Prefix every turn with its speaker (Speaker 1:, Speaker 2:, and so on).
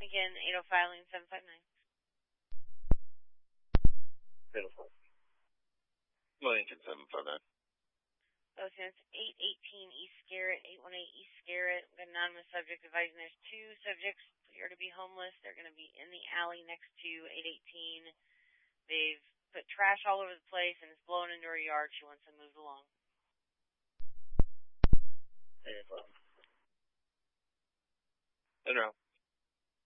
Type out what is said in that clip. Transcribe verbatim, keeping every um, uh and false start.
Speaker 1: Again, eight oh five, lane seven five nine.
Speaker 2: Beautiful.
Speaker 3: Lincoln seven five nine.
Speaker 1: Oh, so it's eight eighteen East Garrett, eight one eight East Garrett. An anonymous subject advising there's two subjects here to be homeless. They're going to be in the alley next to eight eighteen. They've put trash all over the place and it's blowing into her yard. She wants them moved along.
Speaker 2: Beautiful.
Speaker 3: In route.